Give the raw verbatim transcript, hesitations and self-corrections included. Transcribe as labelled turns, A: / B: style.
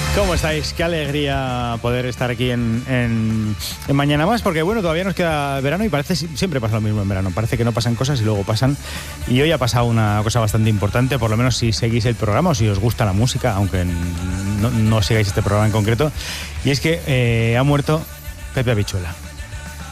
A: ¿Cómo estáis? Qué alegría poder estar aquí en, en, en Mañana Más, porque bueno, todavía nos queda verano y parece siempre pasa lo mismo en verano. Parece que no pasan cosas y luego pasan. Y hoy ha pasado una cosa bastante importante, por lo menos si seguís el programa o si os gusta la música, aunque no, no sigáis este programa en concreto. Y es que eh, ha muerto Pepe Habichuela.